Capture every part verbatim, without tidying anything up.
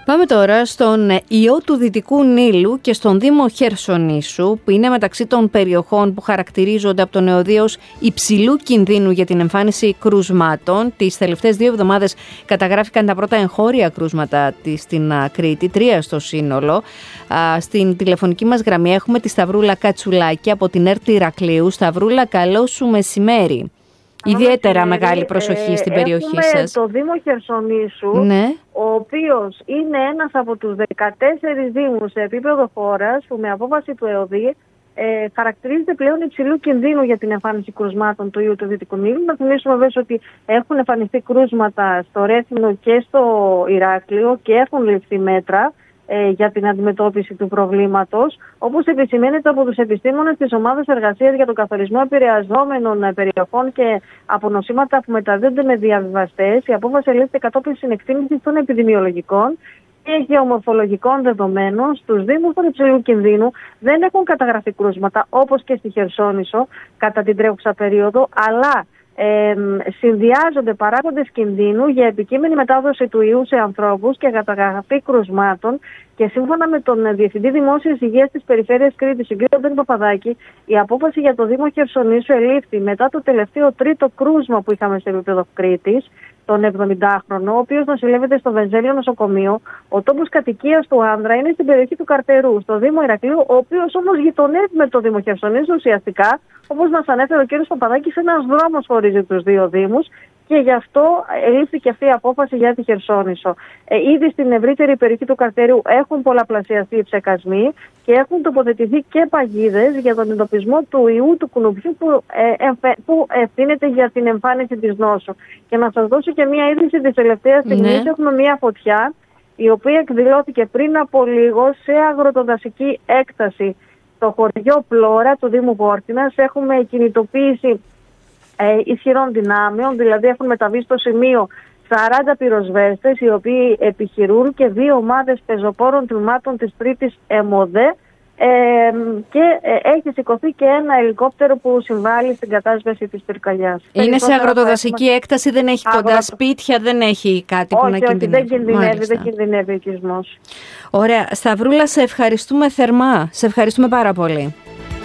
Πάμε τώρα στον ιό του Δυτικού Νείλου και στον Δήμο Χερσονήσου, που είναι μεταξύ των περιοχών που χαρακτηρίζονται από το νεοδείο ως υψηλού κινδύνου για την εμφάνιση κρούσματων. Τις τελευταίες δύο εβδομάδες καταγράφηκαν τα πρώτα εγχώρια κρούσματα στην Κρήτη, τρία στο σύνολο. Στην τηλεφωνική μας γραμμή έχουμε τη Σταυρούλα Κατσουλάκη από την ΕΡΤ Ηρακλείου. Σταυρούλα, καλό σου μεσημέρι. Ιδιαίτερα μεγάλη προσοχή ε, στην περιοχή έχουμε σας. Το Δήμο Χερσονήσου, ναι. ο οποίος είναι ένας από τους δεκατέσσερις δήμους σε επίπεδο χώρας που με απόφαση του ΕΟΔΗ ε, χαρακτηρίζεται πλέον υψηλού κινδύνου για την εμφάνιση κρουσμάτων του ιού του Δυτικού Νείλου. Να θυμίσουμε βέβαια ότι έχουν εμφανιστεί κρούσματα στο Ρέθυμνο και στο Ηράκλειο και έχουν ληφθεί μέτρα ε, για την αντιμετώπιση του προβλήματος. Όπως επισημαίνεται από τους επιστήμονες της Ομάδας Εργασίας για τον Καθορισμό Επηρεαζόμενων Περιοχών και από νοσήματα που μεταδίδονται με διαβιβαστές, η απόφαση ελήφθη κατόπιν συνεκτίμησης των επιδημιολογικών και γεωμορφολογικών δεδομένων. Στους δήμους των υψηλού κινδύνου δεν έχουν καταγραφεί κρούσματα, όπως και στη Χερσόνησο κατά την τρέχουσα περίοδο, αλλά Ε, συνδυάζονται παράγοντες κινδύνου για επικείμενη μετάδοση του ιού σε ανθρώπους και καταγραφή κρουσμάτων. Και σύμφωνα με τον Διευθυντή Δημόσιας Υγείας της Περιφέρειας Κρήτης, τον κ. Αντώνη Παπαδάκη, η απόφαση για το Δήμο Χερσονήσου ελήφθη μετά το τελευταίο τρίτο κρούσμα που είχαμε σε επίπεδο Κρήτης, τον εβδομηντάχρονο, ο οποίος νοσηλεύεται στο Βενζέλιο νοσοκομείο. Ο τόπος κατοικίας του άνδρα είναι στην περιοχή του Καρτερού, στο Δήμο Ηρακλείου, ο οποίος όμως γειτονεύει με το Δήμο Χερσονήσου ουσιαστικά, όπως μας ανέφερε ο κ. Παπαδάκης, ένας δρόμος χωρίζει τους δύο δήμους. Και γι' αυτό ελήφθηκε αυτή η απόφαση για τη Χερσόνησο. Ε, ήδη στην ευρύτερη περιοχή του Καρτερίου έχουν πολλαπλασιαστεί οι ψεκασμοί και έχουν τοποθετηθεί και παγίδες για τον εντοπισμό του ιού του κουνουπιού που, ε, ε, που ευθύνεται για την εμφάνιση της νόσου. Και να σας δώσω και μία είδηση της τελευταίας στιγμής. Ναι. Έχουμε μία φωτιά η οποία εκδηλώθηκε πριν από λίγο σε αγροτοδασική έκταση στο χωριό Πλώρα του Δήμου Βόρτινας. Έχουμε κινητοποίηση Ε, ισχυρών δυνάμεων, δηλαδή έχουν μεταβεί στο σημείο σαράντα πυροσβέστες οι οποίοι επιχειρούν και δύο ομάδες πεζοπόρων τμήματων της τρίτης ΕΜΟΔΕ ε, και ε, έχει σηκωθεί και ένα ελικόπτερο που συμβάλλει στην κατάσβεση της πυρκαγιάς. Είναι σε αγροτοδασική έκταση, δεν έχει κοντά Αγροτο... σπίτια, δεν έχει κάτι όχι, που να όχι, κινδυνεύει. Δεν κινδυνεύει, δεν κινδυνεύει ο οικισμός. Ωραία. Σταυρούλα, σε ευχαριστούμε θερμά. Σε ευχαριστούμε πάρα πολύ.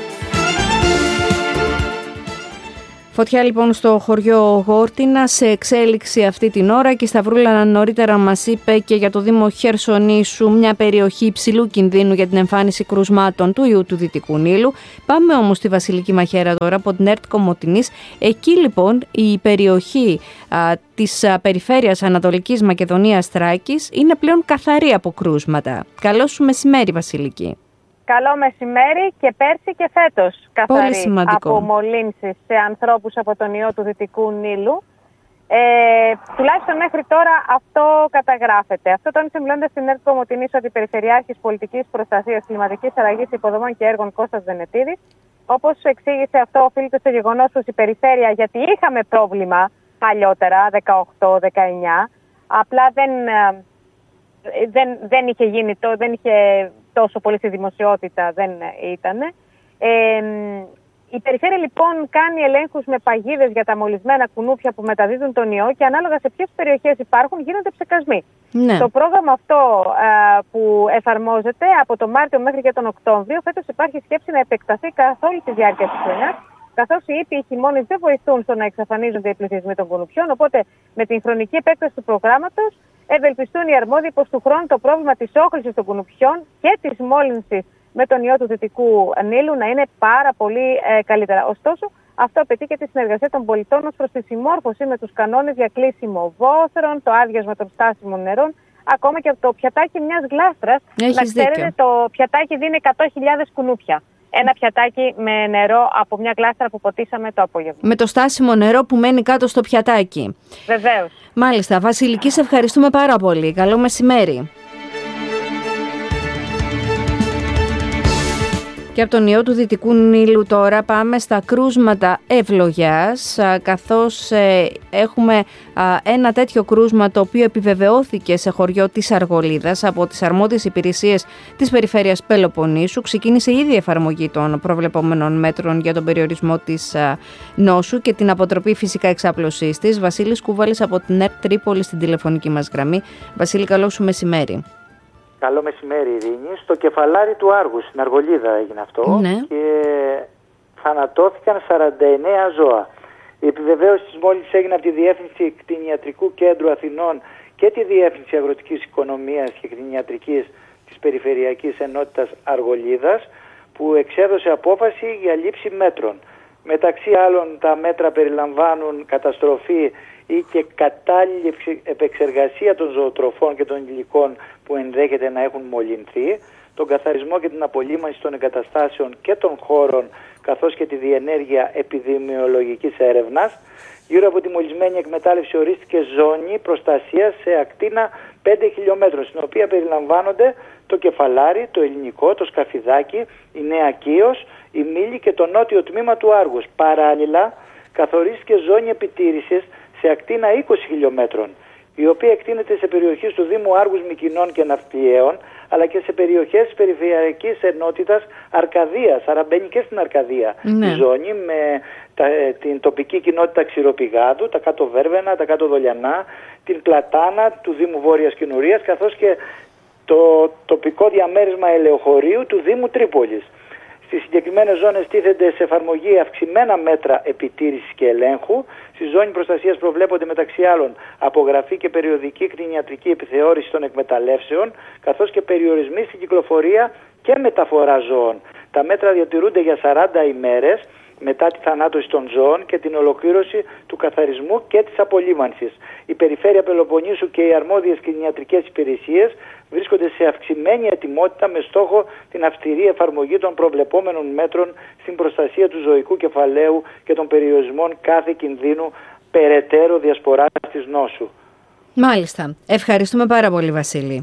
Φωτιά λοιπόν στο χωριό Γόρτινα, σε εξέλιξη αυτή την ώρα, και η Σταυρούλα νωρίτερα μας είπε και για το Δήμο Χερσονήσου, μια περιοχή υψηλού κινδύνου για την εμφάνιση κρουσμάτων του ιού του Δυτικού Νείλου. Πάμε όμως στη Βασιλική Μαχαίρα τώρα από την ΕΡΤ Κομοτηνής. Εκεί λοιπόν η περιοχή α, της α, περιφέρειας Ανατολικής Μακεδονίας Θράκης είναι πλέον καθαρή από κρούσματα. Καλό σου μεσημέρι, Βασιλική. Καλό μεσημέρι, και πέρσι και φέτος καθαρή από μολύνσεις σε ανθρώπους από τον ιό του Δυτικού Νείλου. Ε, τουλάχιστον μέχρι τώρα αυτό καταγράφεται. Αυτό τόνισε μιλώντας στην ΕΡΤ Κομοτηνής ο Αντιπεριφερειάρχης Πολιτικής Προστασίας Κλιματικής Αλλαγής Υποδομών και Έργων Κώστας Βενετίδης. Όπως εξήγησε, αυτό οφείλεται στο γεγονός πως η περιφέρεια, γιατί είχαμε πρόβλημα παλιότερα, δεκαοκτώ δεκαεννιά, απλά δεν, δεν, δεν είχε γίνει το, δεν είχε τόσο πολύ στη δημοσιότητα, δεν ήταν. Ε, η περιφέρεια λοιπόν κάνει ελέγχους με παγίδες για τα μολυσμένα κουνούπια που μεταδίδουν τον ιό και ανάλογα σε ποιες περιοχές υπάρχουν γίνονται ψεκασμοί. Ναι. Το πρόγραμμα αυτό α, που εφαρμόζεται από τον Μάρτιο μέχρι και τον Οκτώβριο, φέτος υπάρχει σκέψη να επεκταθεί καθ' όλη τη διάρκεια της χρονιάς, καθώς οι ήπιοι χειμώνες δεν βοηθούν στο να εξαφανίζονται οι πληθυσμοί των κουνουπιών. Οπότε με την χρονική επέκταση του προγράμματος ευελπιστούν οι αρμόδιοι πως του χρόνου το πρόβλημα της όχλησης των κουνουπιών και της μόλυνσης με τον ιό του Δυτικού Νείλου να είναι πάρα πολύ ε, καλύτερα. Ωστόσο, αυτό απαιτεί και τη συνεργασία των πολιτών ως προς τη συμμόρφωση με τους κανόνες για κλείσιμο βόθρων, το άδειασμα των στάσιμων νερών, ακόμα και το πιατάκι μιας γλάστρας. Έχεις να ξέρετε, δίκιο. το πιατάκι δίνει εκατό χιλιάδες κουνούπια. Ένα πιατάκι με νερό από μια γλάστρα που ποτίσαμε το απόγευμα. Με το στάσιμο νερό που μένει κάτω στο πιατάκι. Βεβαίως. Μάλιστα. Βασιλική, σε ευχαριστούμε πάρα πολύ. Καλό μεσημέρι. Και από τον ιό του Δυτικού Νείλου τώρα πάμε στα κρούσματα ευλογιάς, καθώς έχουμε ένα τέτοιο κρούσμα το οποίο επιβεβαιώθηκε σε χωριό της Αργολίδας από τις αρμόδιες υπηρεσίες της Περιφέρειας Πελοποννήσου. Ξεκίνησε ήδη η εφαρμογή των προβλεπόμενων μέτρων για τον περιορισμό της νόσου και την αποτροπή φυσικά εξάπλωσής της. Βασίλης Κούβαλης από την ΕΡΤ Τρίπολη στην τηλεφωνική μας γραμμή. Βασίλη, καλό σου μεσημέρι. Καλό μεσημέρι, Ειρήνη. Στο κεφαλάρι του Άργου, στην Αργολίδα έγινε αυτό, ναι. και θανατώθηκαν σαράντα εννέα ζώα. Η επιβεβαίωση της μόλις έγινε από τη Διεύθυνση Κτηνιατρικού Κέντρου Αθηνών και τη Διεύθυνση Αγροτικής Οικονομίας και Κτηνιατρικής της Περιφερειακής Ενότητας Αργολίδας, που εξέδωσε απόφαση για λήψη μέτρων. Μεταξύ άλλων, τα μέτρα περιλαμβάνουν καταστροφή ή και κατάλληλη επεξεργασία των ζωοτροφών και των υλικών που ενδέχεται να έχουν μολυνθεί, τον καθαρισμό και την απολύμανση των εγκαταστάσεων και των χώρων, καθώς και τη διενέργεια επιδημιολογικής έρευνας. Γύρω από τη μολυσμένη εκμετάλλευση ορίστηκε ζώνη προστασίας σε ακτίνα πέντε χιλιόμετρων, στην οποία περιλαμβάνονται το Κεφαλάρι, το Ελληνικό, το Σκαφιδάκι, η Νέα Κύος, η Μήλη και το νότιο τμήμα του Άργους. Παράλληλα, καθορίστηκε ζώνη επιτήρησης σε ακτίνα είκοσι χιλιόμετρων, η οποία εκτείνεται σε περιοχές του Δήμου Άργους, Μυκηνών και Ναυπλιαίων, αλλά και σε περιοχές της Περιφερειακής Ενότητας Αρκαδίας, άρα μπαίνει και στην Αρκαδία ναι. η ζώνη, με τα, την τοπική κοινότητα Ξηροπηγάδου, τα κάτω Βέρβαινα, τα κάτω Δολιανά, την Πλατάνα του Δήμου Βόρειας Κινουρίας, καθώς και το τοπικό διαμέρισμα Ελεοχωρίου του Δήμου Τρίπολης. Στις συγκεκριμένες ζώνες τίθενται σε εφαρμογή αυξημένα μέτρα επιτήρησης και ελέγχου. Στη ζώνη προστασίας προβλέπονται μεταξύ άλλων απογραφή και περιοδική κτηνιατρική επιθεώρηση των εκμεταλλεύσεων, καθώς και περιορισμοί στην κυκλοφορία και μεταφορά ζώων. Τα μέτρα διατηρούνται για σαράντα ημέρες μετά τη θανάτωση των ζώων και την ολοκλήρωση του καθαρισμού και της απολύμανσης. Η Περιφέρεια Πελοποννήσου και οι αρμόδιες κτηνιατρικές υπηρεσίες βρίσκονται σε αυξημένη ετοιμότητα με στόχο την αυστηρή εφαρμογή των προβλεπόμενων μέτρων στην προστασία του ζωικού κεφαλαίου και των περιορισμών κάθε κινδύνου περαιτέρω διασποράς της νόσου. Μάλιστα. Ευχαριστούμε πάρα πολύ, Βασίλη.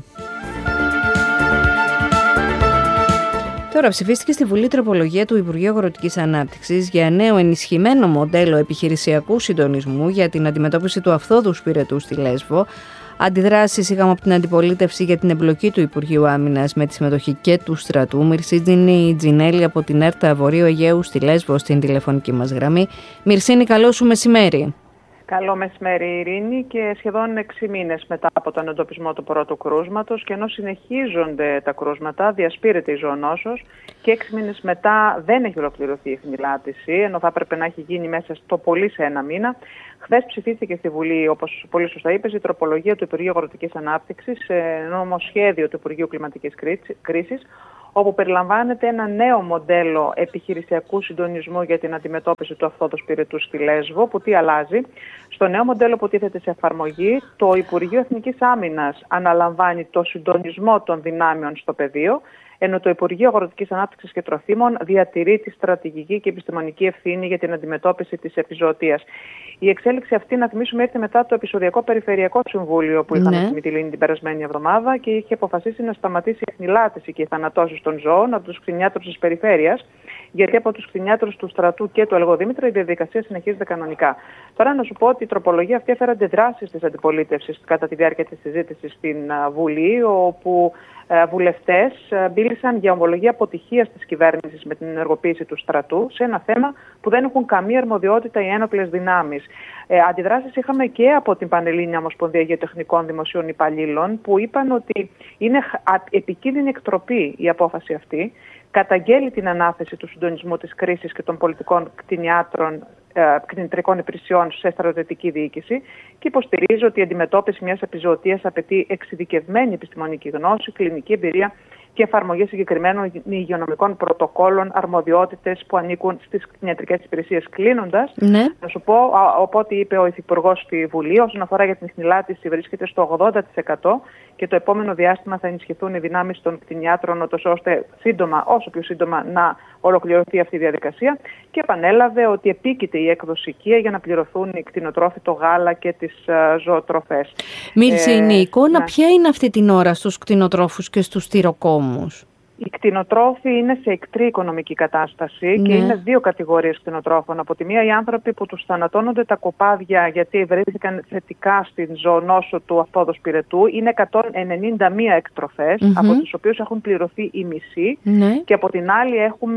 Τώρα ψηφίστηκε στη Βουλή τροπολογία του Υπουργείου Αγροτικής Ανάπτυξης για νέο ενισχυμένο μοντέλο επιχειρησιακού συντονισμού για την αντιμετώπιση του αφθόδου πυρετού στη Λέσβο. Αντιδράσεις είχαμε από την αντιπολίτευση για την εμπλοκή του Υπουργείου Άμυνας με τη συμμετοχή και του στρατού. Μυρσίνη Τζινέλη από την ΕΡΤΑ Βορείου Αιγαίου στη Λέσβο στην τηλεφωνική μας γραμμή. Μυρσίνη, καλό σου μεσημέρι. Καλό μεσημέρι, Ειρήνη, και σχεδόν έξι μήνες μετά από τον εντοπισμό του πρώτου κρούσματος, και ενώ συνεχίζονται τα κρούσματα, διασπείρεται η ζωονόσος και έξι μήνες μετά δεν έχει ολοκληρωθεί η χνηλάτιση, ενώ θα έπρεπε να έχει γίνει μέσα στο πολύ σε ένα μήνα. Χθες ψηφίστηκε στη Βουλή, όπως πολύ σωστά είπες, η τροπολογία του Υπουργείου Αγροτικής Ανάπτυξης σε νομοσχέδιο του Υπουργείου Κλιματικής Κρίσης, όπου περιλαμβάνεται ένα νέο μοντέλο επιχειρησιακού συντονισμού για την αντιμετώπιση του αφθόδους πυρετού στη Λέσβο, που τι αλλάζει. Στο νέο μοντέλο που τίθεται σε εφαρμογή, το Υπουργείο Εθνικής Άμυνας αναλαμβάνει το συντονισμό των δυνάμεων στο πεδίο, ενώ το Υπουργείο Αγροτικής Ανάπτυξης και Τροφίμων διατηρεί τη στρατηγική και επιστημονική ευθύνη για την αντιμετώπιση της επιζωοτίας. Η εξέλιξη αυτή, να θυμίσουμε, ήρθε μετά το επεισοδιακό Περιφερειακό Συμβούλιο που είχαμε στη Μυτιλήνη την περασμένη εβδομάδα και είχε αποφασίσει να σταματήσει η χνηλάτιση και οι θανατώσεις των ζώων από τους κτηνιάτρους της περιφέρειας, γιατί από τους κτηνιάτρους του στρατού και του Ελγοδήμητρα η διαδικασία συνεχίζεται κανονικά. Τώρα να σου πω ότι η τροπολογία αυτή έφερε αντιδράσεις της αντιπολίτευσης κατά τη διάρκεια της συζήτησης στην Βουλή, όπου βουλευτές μίλησαν για ομολογία αποτυχίας της κυβέρνησης με την ενεργοποίηση του στρατού σε ένα θέμα που δεν έχουν καμία αρμοδιότητα οι ένοπλες δυνάμεις. Ε, αντιδράσεις είχαμε και από την Πανελλήνια Ομοσπονδία Γεωτεχνικών Δημοσίων Υπαλλήλων, που είπαν ότι είναι επικίνδυνη εκτροπή η απόφαση αυτή, καταγγέλει την ανάθεση του συντονισμού της κρίσης και των πολιτικών κτηνιάτρων, κτηνιατρικών υπηρεσιών σε στρατιωτική διοίκηση και υποστηρίζει ότι η αντιμετώπιση μιας επιζωοτίας απαιτεί εξειδικευμένη επιστημονική γνώση, κλινική εμπειρία και εφαρμογή συγκεκριμένων υγειονομικών πρωτοκόλων, αρμοδιότητες που ανήκουν στις κτηνιατρικές υπηρεσίες. Κλείνοντας, ναι. να σου πω, οπότε είπε ο Υφυπουργός στη Βουλή, όσον αφορά για την χνηλάτιση, βρίσκεται στο ογδόντα τοις εκατό και το επόμενο διάστημα θα ενισχυθούν οι δυνάμεις των κτηνιάτρων, ώστε σύντομα, όσο πιο σύντομα, να ολοκληρωθεί αυτή η διαδικασία. Και επανέλαβε ότι επίκειται η έκδοση οικία για να πληρωθούν οι κτηνοτρόφοι, το γάλα και τις uh, ζωοτροφές. Μίλησε ε, η εικόνα, ναι. Ποια είναι αυτή την ώρα στους κτηνοτρόφους και στους τυροκόμους? Οι κτηνοτρόφοι είναι σε εκτρή οικονομική κατάσταση, ναι. Και είναι δύο κατηγορίες κτηνοτρόφων. Από τη μία, οι άνθρωποι που τους θανατώνονται τα κοπάδια γιατί βρέθηκαν θετικά στην ζωονόσο του αφθόδους πυρετού. Είναι εκατόν ενενήντα μία εκτροφές, mm-hmm. από τους οποίους έχουν πληρωθεί οι μισοί. Ναι. Και από την άλλη έχουμε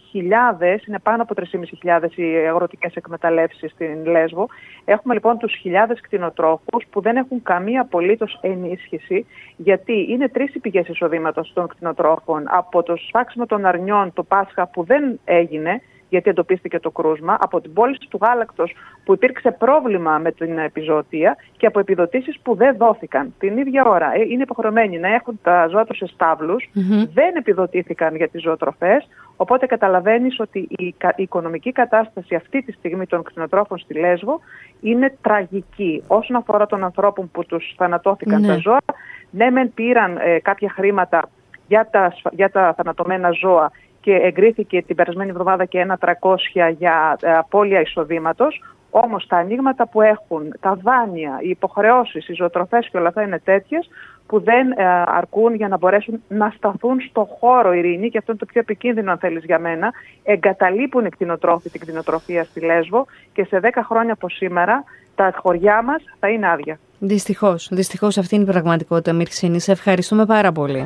χιλιάδες, είναι πάνω από τρεις χιλιάδες πεντακόσιες οι αγροτικές εκμεταλλεύσεις στην Λέσβο. Έχουμε λοιπόν τους χιλιάδες κτηνοτρόφους που δεν έχουν καμία απολύτως ενίσχυση, γιατί είναι τρεις οι πηγές εισοδήματος των κτηνοτρόφων. Από το σφάξιμο των αρνιών το Πάσχα που δεν έγινε, γιατί εντοπίστηκε το κρούσμα, από την πώληση του γάλακτος που υπήρξε πρόβλημα με την επιζωοτία και από επιδοτήσεις που δεν δόθηκαν. Την ίδια ώρα είναι υποχρεωμένοι να έχουν τα ζώα τους σε στάβλους, mm-hmm. δεν επιδοτήθηκαν για τις ζωοτροφές, οπότε καταλαβαίνεις ότι η, η οικονομική κατάσταση αυτή τη στιγμή των κτηνοτρόφων στη Λέσβο είναι τραγική. Όσον αφορά των ανθρώπων που τους θανατώθηκαν mm-hmm. τα ζώα, ναι μεν πήραν ε, κάποια χρήματα για τα, για τα θανατωμένα ζώα, και εγκρίθηκε την περασμένη εβδομάδα και ένα τριακόσια για ε, απώλεια εισοδήματος. Όμως τα ανοίγματα που έχουν, τα δάνεια, οι υποχρεώσεις, οι ζωοτροφές και όλα αυτά είναι τέτοιες που δεν ε, αρκούν για να μπορέσουν να σταθούν στο χώρο, Ειρήνη, και αυτό είναι το πιο επικίνδυνο αν θέλεις για μένα. Εγκαταλείπουν οι κτηνοτρόφοι την κτηνοτροφία στη Λέσβο και σε δέκα χρόνια από σήμερα τα χωριά μας θα είναι άδεια. Δυστυχώς, δυστυχώς αυτή είναι η πραγματικότητα, Μυρσίνη. Σε ευχαριστούμε πάρα πολύ.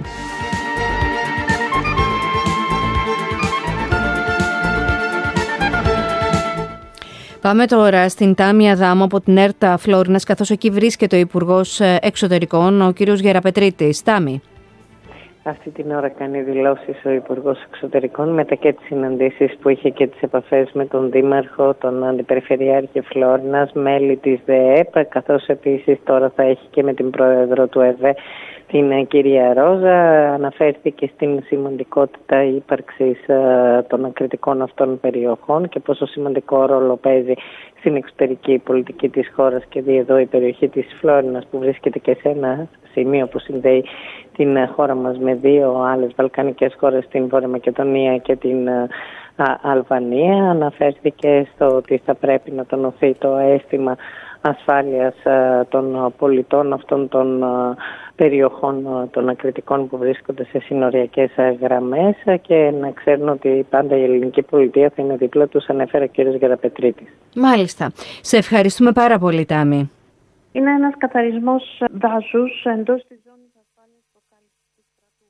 Πάμε τώρα στην Τάμια Δάμο από την ΕΡΤΑ Φλόρινας, καθώς εκεί βρίσκεται ο Υπουργός Εξωτερικών, ο κύριος Γεραπετρίτης. Τάμι. Αυτή την ώρα κάνει δηλώσεις ο Υπουργός Εξωτερικών μετά και τις συναντήσεις που είχε και τις επαφές με τον Δήμαρχο, τον Αντιπεριφερειάρχη Φλόρινας, μέλη της ΔΕΕΠ, καθώς επίσης τώρα θα έχει και με την Πρόεδρο του ΕΒΕ, την κυρία Ρόζα. Αναφέρθηκε στην σημαντικότητα ύπαρξης των ακριτικών αυτών περιοχών και πόσο σημαντικό ρόλο παίζει στην εξωτερική πολιτική της χώρας, και δει εδώ η περιοχή της Φλόρινας που βρίσκεται και σε ένα σημείο που συνδέει την χώρα μας με δύο άλλες βαλκανικές χώρες, την Βόρεια Μακεδονία και την α, Αλβανία. Αναφέρθηκε στο ότι θα πρέπει να τονωθεί το αίσθημα ασφάλειας α, των πολιτών αυτών των α, περιοχών α, των ακριτικών που βρίσκονται σε συνοριακές γραμμές, και να ξέρουν ότι πάντα η ελληνική πολιτεία θα είναι δίπλα τους, ανέφερε ο κ. Γεραπετρίτης. Μάλιστα. Σε ευχαριστούμε πάρα πολύ, Τάμι. Είναι ένας καθαρισμός δάσους εντός της ζώνης ασφάλειας προκάλυψης του στρατού.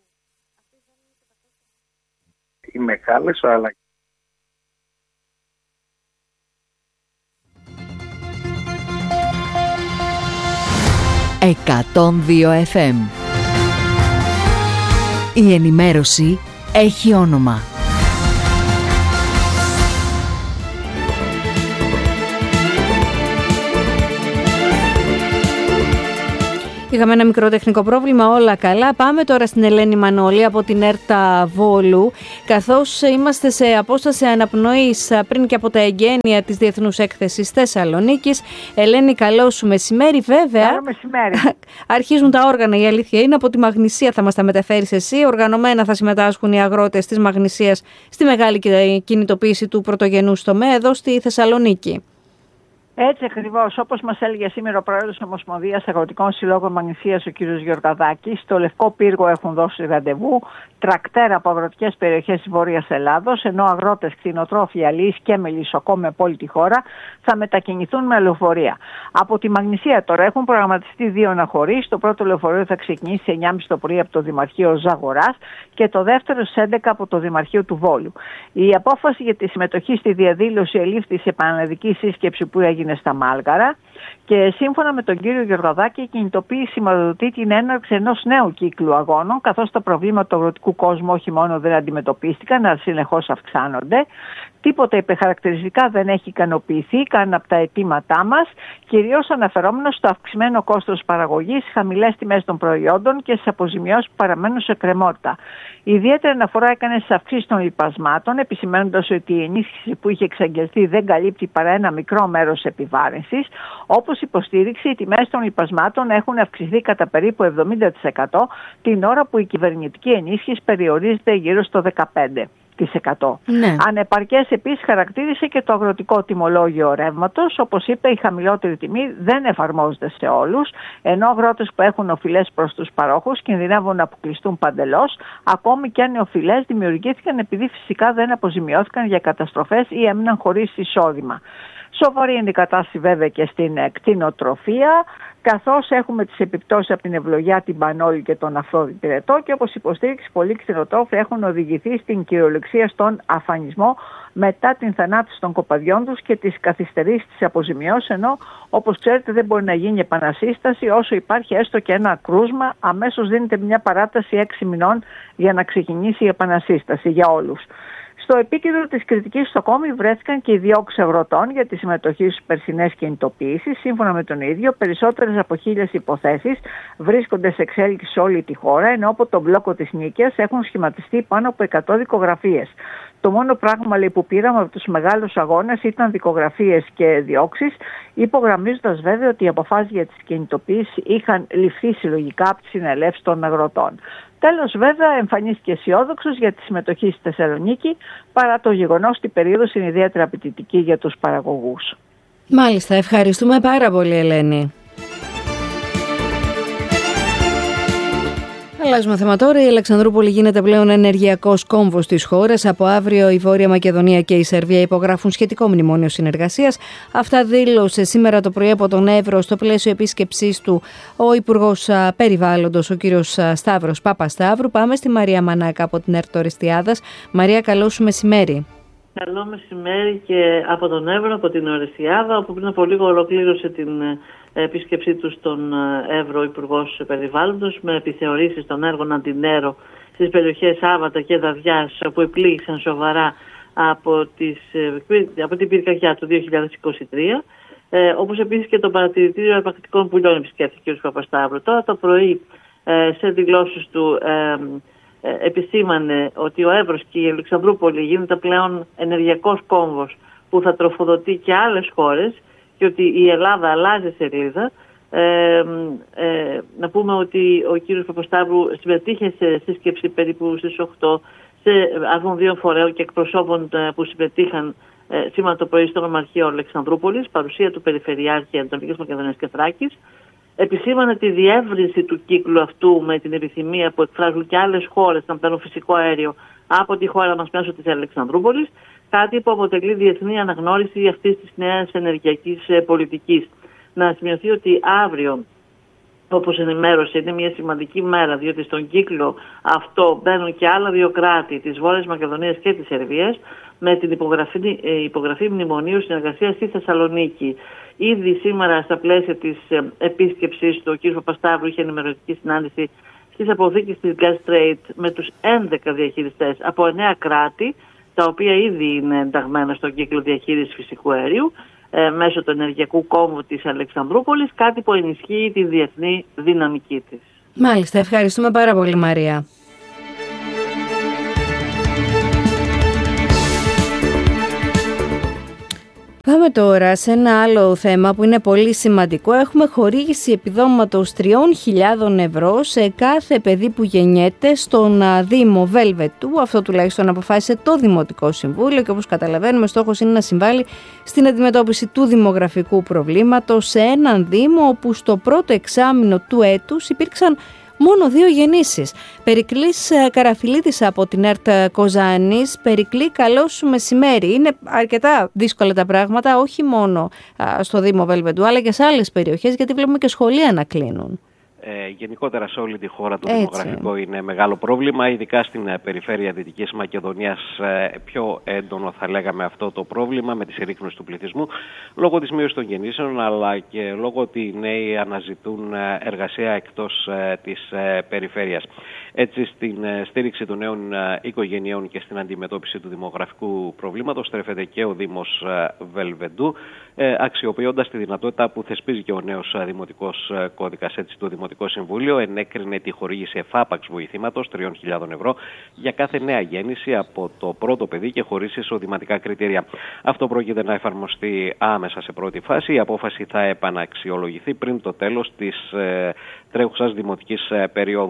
Οι μεγάλες αλλαγές. εκατόν δύο εφ εμ. Η ενημέρωση έχει όνομα. Είχαμε ένα μικρό τεχνικό πρόβλημα, όλα καλά. Πάμε τώρα στην Ελένη Μανώλη από την ΕΡΤΑ Βόλου, καθώς είμαστε σε απόσταση αναπνοής πριν και από τα εγγένεια της Διεθνούς Έκθεσης Θεσσαλονίκης. Ελένη, καλό σου μεσημέρι. Βέβαια, καλό μεσημέρι. Αρχίζουν τα όργανα, η αλήθεια είναι. Από τη Μαγνησία θα μας τα μεταφέρεις εσύ. Οργανωμένα θα συμμετάσχουν οι αγρότες της Μαγνησίας στη μεγάλη κινητοποίηση του πρωτογενούς τομέα εδώ στη Θεσσαλονίκη. Έτσι ακριβώς, όπως μας έλεγε σήμερα ο πρόεδρος της Ομοσπονδίας Αγροτικών Συλλόγων Μαγνησίας, ο κ. Γεωργαδάκης, στο Λευκό Πύργο έχουν δώσει ραντεβού τρακτέρ από αγροτικές περιοχές της Βόρειας Ελλάδος, ενώ αγρότες, κτηνοτρόφοι, αλείς και μελισσοκόμοι από όλη τη χώρα θα μετακινηθούν με λεωφορεία. Από τη Μαγνησία τώρα έχουν προγραμματιστεί δύο αναχωρήσεις. Το πρώτο λεωφορείο θα ξεκινήσει σε εννιά και μισή το πρωί από το Δημαρχείο Ζαγοράς και το δεύτερο στις έντεκα από το Δημαρχείο του Βόλου. Η απόφαση για τη συμμετοχή στη διαδήλωση ελήφθη σε επαναληπτική σύσκεψη που έγινε στα Μάλγαρα, και σύμφωνα με τον κύριο Γεωργαδάκη, η κινητοποίηση σηματοδοτεί την έναρξη ενός νέου κύκλου αγώνων, καθώς τα προβλήματα του αγροτικού κόσμου όχι μόνο δεν αντιμετωπίστηκαν, αλλά συνεχώς αυξάνονται. Τίποτα υπερχαρακτηριστικά δεν έχει ικανοποιηθεί καν από τα αιτήματά μας, κυρίως αναφερόμενο στο αυξημένο κόστος παραγωγής, χαμηλές τιμές των προϊόντων και στις αποζημιώσεις που παραμένουν σε κρεμότητα. Ιδιαίτερη αναφορά έκανε στις αυξήσεις των λιπασμάτων, επισημαίνοντας ότι η ενίσχυση που είχε εξαγγελθεί δεν καλύπτει παρά ένα μικρό μέρος επιβάρυνσης. Όπως υποστήριξε, οι τιμές των λιπασμάτων έχουν αυξηθεί κατά περίπου εβδομήντα τοις εκατό, την ώρα που η κυβερνητική ενίσχυση περιορίζεται γύρω στο δεκαπέντε τοις εκατό. Ναι. Ανεπαρκές επίσης χαρακτήρισε και το αγροτικό τιμολόγιο ρεύματος. Όπως είπε, η χαμηλότερη τιμή δεν εφαρμόζεται σε όλους, ενώ αγρότες που έχουν οφειλές προς τους παρόχους κινδυνεύουν να αποκλειστούν παντελώς, ακόμη και αν οι οφειλές δημιουργήθηκαν επειδή φυσικά δεν αποζημιώθηκαν για καταστροφές ή έμειναν χωρίς εισόδημα. Σοβαρή είναι η κατάσταση βέβαια και στην κτηνοτροφία, καθώς έχουμε τις επιπτώσεις από την ευλογιά, την πανόλη και τον αφροδιτηρετό και όπως υποστήριξε πολλοί κτηνοτρόφοι έχουν οδηγηθεί στην κυριολεξία στον αφανισμό μετά την θανάτωση των κοπαδιών τους και τις καθυστερήσεις της αποζημιώσεως, ενώ όπως ξέρετε δεν μπορεί να γίνει επανασύσταση όσο υπάρχει έστω και ένα κρούσμα, αμέσως δίνεται μια παράταση έξι μηνών για να ξεκινήσει η επανασύσταση για όλους. Στο επίκεντρο της κριτικής στο κόμι βρέθηκαν και οι διώξεις αγροτών για τη συμμετοχή στις περσινές κινητοποιήσεις. Σύμφωνα με τον ίδιο, περισσότερες από χίλιες υποθέσεις βρίσκονται σε εξέλιξη σε όλη τη χώρα, ενώ από τον μπλόκο της Νίκαιας έχουν σχηματιστεί πάνω από εκατό δικογραφίες. Το μόνο πράγμα λέει, που πήραμε από τους μεγάλους αγώνες ήταν δικογραφίες και διώξεις, υπογραμμίζοντας βέβαια ότι οι αποφάσεις για τις κινητοποιήσεις είχαν ληφθεί συλλογικά από τις συνελεύσεις των αγροτών. Τέλος, βέβαια, εμφανίστηκε αισιόδοξος για τη συμμετοχή στη Θεσσαλονίκη, παρά το γεγονός ότι η περίοδος είναι ιδιαίτερα απαιτητική για τους παραγωγούς. Μάλιστα, ευχαριστούμε πάρα πολύ, Ελένη. Αλλάζουμε θέμα τώρα. Η Αλεξανδρούπολη γίνεται πλέον ενεργειακός κόμβος της χώρας. Από αύριο η Βόρεια Μακεδονία και η Σερβία υπογράφουν σχετικό μνημόνιο συνεργασίας. Αυτά δήλωσε σήμερα το πρωί από τον Εύρο στο πλαίσιο επίσκεψής του ο Υπουργός Περιβάλλοντος, ο κύριος Σταύρος Παπασταύρου. Πάμε στη Μαρία Μανάκα από την ΕΡΤ Ορεστιάδας. Μαρία, καλό σου μεσημέρι. Καλό μεσημέρι και από τον Εύρο, από την Ορεστιάδα, όπου πριν από λίγο ολοκλήρωσε την επίσκεψή του στον Εύρο Υπουργός Περιβάλλοντος με επιθεωρήσεις των έργων Αντινέρο στις περιοχές Άβατα και Δαδιάς, που επλήγησαν σοβαρά από, τις, από την πυρκαγιά του δύο χιλιάδες είκοσι τρία, ε, όπως επίσης και το παρατηρητήριο αρπακτικών πουλιών επισκέφθηκε ο κ. Παπασταύρου. Τώρα το πρωί ε, σε δηλώσεις του ε, ε, επισήμανε ότι ο Εύρος και η Αλεξανδρούπολη γίνεται πλέον ενεργειακός κόμβος που θα τροφοδοτεί και άλλες χώρες και ότι η Ελλάδα αλλάζει σελίδα. Ε, ε, να πούμε ότι ο κύριος Παπασταύρου συμμετείχε σε σύσκεψη περίπου στις οκτώ σε αρμοδίων φορέων και εκπροσώπων που συμμετείχαν ε, σήμερα το πρωί στο Νομαρχείο Αλεξανδρούπολης, παρουσία του Περιφερειάρχη Ανατολικής Μακεδονίας και Θράκης. Επισήμανε τη διεύρυνση του κύκλου αυτού με την επιθυμία που εκφράζουν και άλλες χώρες να παίρνουν φυσικό αέριο από τη χώρα μας μέσω της Αλεξανδρούπολης, κάτι που αποτελεί διεθνή αναγνώριση αυτής της νέας ενεργειακής πολιτικής. Να σημειωθεί ότι αύριο, όπως ενημέρωσε, είναι μια σημαντική μέρα, διότι στον κύκλο αυτό μπαίνουν και άλλα δύο κράτη, της Βόρειας Μακεδονίας και της Σερβίας, με την υπογραφή, υπογραφή μνημονίου συνεργασίας στη Θεσσαλονίκη. Ήδη σήμερα, στα πλαίσια της επίσκεψης του, ο κ. Παπασταύρου είχε ενημερωτική συνάντηση στις αποθήκες της Gas Trade με τους έντεκα διαχειριστές από εννέα κράτη, τα οποία ήδη είναι ενταγμένα στον κύκλο διαχείρισης φυσικού αερίου ε, μέσω του ενεργειακού κόμβου της Αλεξανδρούπολης, κάτι που ενισχύει τη διεθνή δυναμική της. Μάλιστα, ευχαριστούμε πάρα πολύ, Μαρία. Πάμε τώρα σε ένα άλλο θέμα που είναι πολύ σημαντικό. Έχουμε χορήγηση επιδόματος τριών χιλιάδων ευρώ σε κάθε παιδί που γεννιέται στον Δήμο Βέλβετου. Αυτό τουλάχιστον αποφάσισε το Δημοτικό Συμβούλιο και όπως καταλαβαίνουμε στόχος είναι να συμβάλλει στην αντιμετώπιση του δημογραφικού προβλήματος σε έναν Δήμο όπου στο πρώτο εξάμηνο του έτους υπήρξαν μόνο δύο γεννήσεις. Περικλής Καραφιλίδης από την ΕΡΤ Κοζάνης. Περικλή, καλό σου μεσημέρι. Είναι αρκετά δύσκολα τα πράγματα, όχι μόνο στο Δήμο Βέλβεντου, αλλά και σε άλλες περιοχές, γιατί βλέπουμε και σχολεία να κλείνουν. Ε, γενικότερα σε όλη τη χώρα το Έτσι. δημογραφικό είναι μεγάλο πρόβλημα, ειδικά στην ε, περιφέρεια Δυτικής Μακεδονίας ε, πιο έντονο θα λέγαμε αυτό το πρόβλημα με τη συρρίκνωση του πληθυσμού λόγω της μείωσης των γεννήσεων, αλλά και λόγω ότι οι νέοι αναζητούν ε, εργασία εκτός ε, της ε, περιφέρειας. Έτσι, στην ε, στήριξη των νέων ε, οικογενειών και στην αντιμετώπιση του δημογραφικού προβλήματος στρέφεται και ο Δήμος ε, Βελβεντού, ε, αξιοποιώντας τη δυνατότητα που θεσπίζει και ο νέος ε, δημοτικός ε, κώδικας. Έτσι, το Δημοτικό Συμβούλιο ενέκρινε τη χορήγηση εφάπαξ βοηθήματος τριών χιλιάδων ευρώ για κάθε νέα γέννηση από το πρώτο παιδί και χωρίς εισοδηματικά κριτήρια. Αυτό πρόκειται να εφαρμοστεί άμεσα σε πρώτη φάση. Η απόφαση θα επαναξιολογηθεί πριν το τέλος της ε, τρέχουσας δημοτικής ε, περίοδου.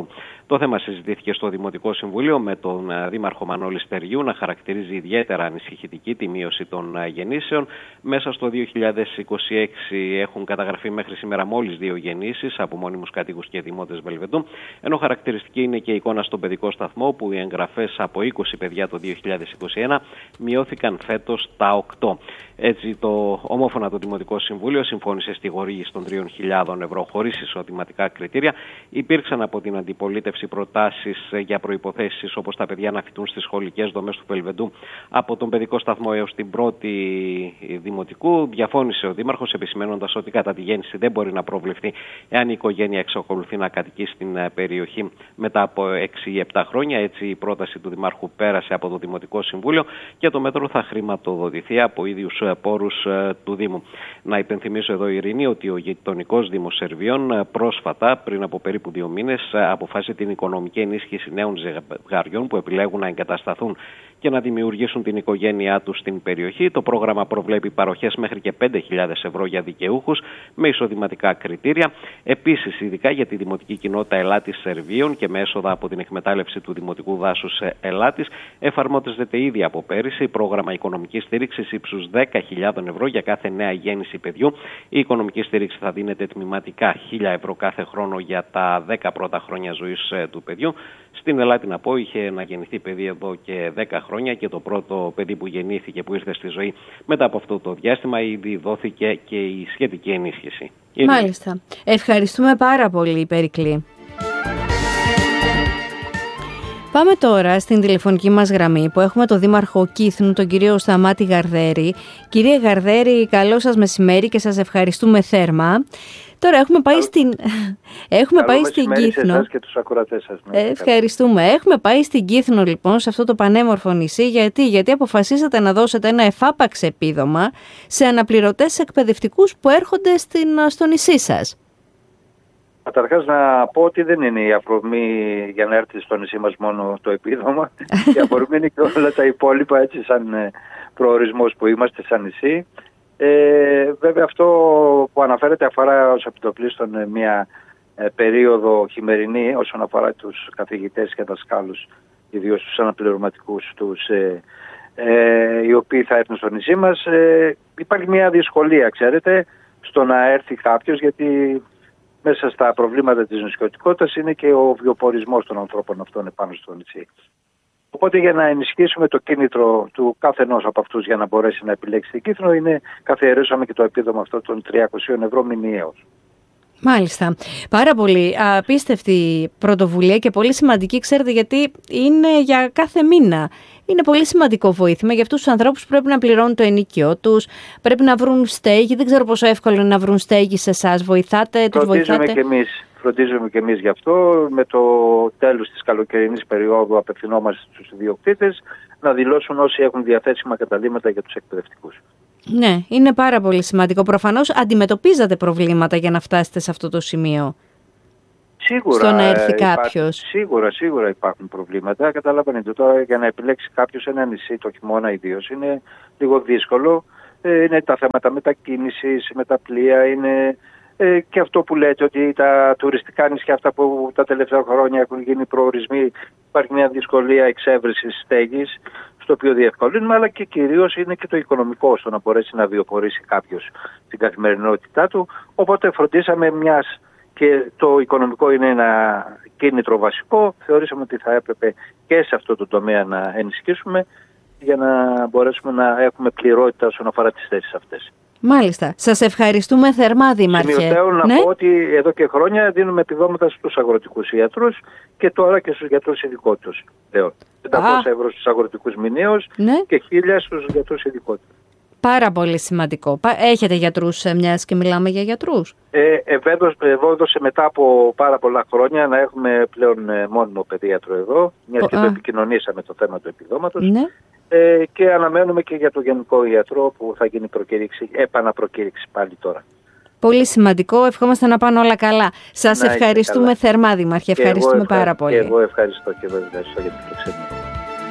Το θέμα συζητήθηκε στο Δημοτικό Συμβούλιο με τον Δήμαρχο Μανώλη Στεριού να χαρακτηρίζει ιδιαίτερα ανησυχητική τη μείωση των γεννήσεων. Μέσα στο δύο χιλιάδες είκοσι έξι έχουν καταγραφεί μέχρι σήμερα μόλις δύο γεννήσεις από μόνιμους κατοίκους και δημότες Βελβεντού, ενώ χαρακτηριστική είναι και η εικόνα στον παιδικό σταθμό, που οι εγγραφές από είκοσι παιδιά το δύο χιλιάδες είκοσι ένα μειώθηκαν φέτος τα οκτώ. Έτσι, το ομόφωνα το Δημοτικό Συμβούλιο συμφώνησε στη χορήγηση των τριών χιλιάδων ευρώ χωρίς εισοδηματικά κριτήρια. Υπήρξαν από την αντιπολίτευση προτάσεις για προϋποθέσεις, όπως τα παιδιά να φοιτούν στις σχολικές δομές του Βελβεντού από τον παιδικό σταθμό έως την πρώτη δημοτικού. Διαφώνησε ο Δήμαρχος, επισημένοντας ότι κατά τη γέννηση δεν μπορεί να προβλεφθεί εάν η οικογένεια εξακολουθεί να κατοικεί στην περιοχή μετά από έξι ή επτά χρόνια. Έτσι, η πρόταση του Δημάρχου πέρασε από το Δημοτικό Συμβούλιο και το μέτρο θα χρηματοδοτηθεί από ίδιους πόρους του Δήμου. Να υπενθυμίσω εδώ, Ειρήνη, ότι ο γειτονικός Δήμος Σερβίων πρόσφατα, πριν από περίπου δύο μήνες, αποφάσισε την οικονομική ενίσχυση νέων ζευγαριών που επιλέγουν να εγκατασταθούν και να δημιουργήσουν την οικογένειά τους στην περιοχή. Το πρόγραμμα προβλέπει παροχές μέχρι και πέντε χιλιάδες ευρώ για δικαιούχους με εισοδηματικά κριτήρια. Επίσης, ειδικά για τη δημοτική κοινότητα Ελάτης Σερβίων και με έσοδα από την εκμετάλλευση του δημοτικού δάσους Ελάτης, εφαρμόζεται ήδη από πέρυσι πρόγραμμα οικονομικής στήριξης ύψους δέκα χιλιάδες ευρώ για κάθε νέα γέννηση παιδιού. Η οικονομική στήριξη θα δίνεται τμηματικά χίλια ευρώ κάθε χρόνο για τα δέκα πρώτα χρόνια ζωής του παιδιού. Στην Ελάτη, να πω, είχε να γεννηθεί παιδί εδώ και δέκα χρόνια και το πρώτο παιδί που γεννήθηκε, που ήρθε στη ζωή μετά από αυτό το διάστημα, ήδη δόθηκε και η σχετική ενίσχυση. Μάλιστα. Ευχαριστούμε πάρα πολύ, Περικλή. Πάμε τώρα στην τηλεφωνική μας γραμμή που έχουμε τον Δήμαρχο Κύθνου, τον κύριο Σταμάτη Γαρδέρη. Κύριε Γαρδέρη, καλό σας μεσημέρι και σας ευχαριστούμε θέρμα. Τώρα έχουμε πάει Καλ... στην, έχουμε πάει στην Κύθνο. Εσάς και τους ακροατές σας. Ε, ευχαριστούμε. Έχουμε πάει στην Κύθνο λοιπόν, σε αυτό το πανέμορφο νησί. Γιατί, Γιατί αποφασίσατε να δώσετε ένα εφάπαξ επίδομα σε αναπληρωτές εκπαιδευτικούς που έρχονται στην, στο νησί σας. Καταρχάς να πω ότι δεν είναι η αφορμή για να έρθει στο νησί μας μόνο το επίδομα. Η αφορμή είναι και όλα τα υπόλοιπα, έτσι σαν προορισμός που είμαστε σαν νησί. Ε, βέβαια αυτό που αναφέρεται αφορά ως επιτοπλίστων μια ε, περίοδο χειμερινή όσον αφορά τους καθηγητές και δασκάλους, ιδίως τους αναπληρωματικούς τους, ε, ε, οι οποίοι θα έρθουν στο νησί μας. Ε, υπάρχει μια δυσκολία, ξέρετε, στο να έρθει κάποιος, γιατί μέσα στα προβλήματα της νησιωτικότητας είναι και ο βιοπορισμός των ανθρώπων αυτών επάνω στο νησί. Οπότε για να ενισχύσουμε το κίνητρο του καθενός από αυτούς για να μπορέσει να επιλέξει την Κύθνο, είναι καθιερώσαμε και το επίδομα αυτό των τριακόσια ευρώ μηνιαίως. Μάλιστα. Πάρα πολύ απίστευτη πρωτοβουλία και πολύ σημαντική, ξέρετε, γιατί είναι για κάθε μήνα. Είναι πολύ σημαντικό βοήθημα για αυτούς τους ανθρώπους που πρέπει να πληρώνουν το ενοίκιο τους, πρέπει να βρουν στέγη. Δεν ξέρω πόσο εύκολο είναι να βρουν στέγη σε εσάς. Βοηθάτε, τους βοηθάτε. Και εμείς. Φροντίζουμε και εμείς γι' αυτό. Με το τέλος της καλοκαιρινής περίοδου απευθυνόμαστε στους ιδιοκτήτες να δηλώσουν όσοι έχουν διαθέσιμα καταλύματα για τους εκπαιδευτικούς. Ναι, είναι πάρα πολύ σημαντικό. Προφανώς αντιμετωπίζατε προβλήματα για να φτάσετε σε αυτό το σημείο. Σίγουρα, στο να έρθει υπάρχει, κάποιος. Σίγουρα, σίγουρα υπάρχουν προβλήματα. Καταλαβαίνετε τώρα, για να επιλέξει κάποιος ένα νησί το χειμώνα ιδίως είναι λίγο δύσκολο. Ε, είναι τα θέματα μετακίνησης, με τα πλοία, είναι... Ε, και αυτό που λέτε ότι τα τουριστικά νησιά αυτά που τα τελευταία χρόνια έχουν γίνει προορισμοί, υπάρχει μια δυσκολία εξέβρεσης στέγης, στο οποίο διευκολύνουμε, αλλά και κυρίως είναι και το οικονομικό, στο να μπορέσει να βιοπορήσει κάποιος την καθημερινότητά του. Οπότε φροντίσαμε, μιας και το οικονομικό είναι ένα κίνητρο βασικό, θεωρήσαμε ότι θα έπρεπε και σε αυτό το τομέα να ενισχύσουμε για να μπορέσουμε να έχουμε πληρότητα όσον αφορά τις θέσεις αυτές. Μάλιστα. Σας ευχαριστούμε θερμά, Δήμαρχε. Σημειωτέω να ναι? πω ότι εδώ και χρόνια δίνουμε επιδόματα στους αγροτικούς ιατρούς και τώρα και στους γιατρούς ειδικότητες. πεντακόσια ευρώ στους αγροτικούς μηνίως ναι? και χίλια στους γιατρούς ειδικότητες. Πάρα πολύ σημαντικό. Έχετε γιατρούς, μιας και μιλάμε για γιατρούς? Ε, ευέδωσε μετά από πάρα πολλά χρόνια να έχουμε πλέον μόνιμο παιδίατρο εδώ, μιας και το επικοινωνήσαμε το θέμα του επιδόματος. Ναι. Ε, και αναμένουμε και για το γενικό ιατρό που θα γίνει προκήρυξη, επαναπροκήρυξη πάλι τώρα. Πολύ σημαντικό. Ευχόμαστε να πάνε όλα καλά. Σας να ευχαριστούμε καλά. θερμά, Δήμαρχε. Ευχαριστούμε ευχα... πάρα πολύ. Και εγώ ευχαριστώ και εγώ ευχαριστώ για την προξενία.